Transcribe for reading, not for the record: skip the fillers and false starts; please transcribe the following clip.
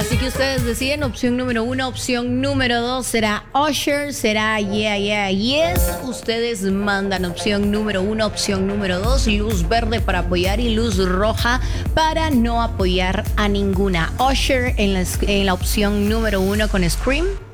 Así que ustedes deciden, opción número 1, opción número 2, será Usher, será Yeah, Yeah, Yes. Ustedes mandan opción número 1, opción número 2, luz verde para apoyar y luz roja para no apoyar a ninguna. Usher en la opción número 1 con Scream.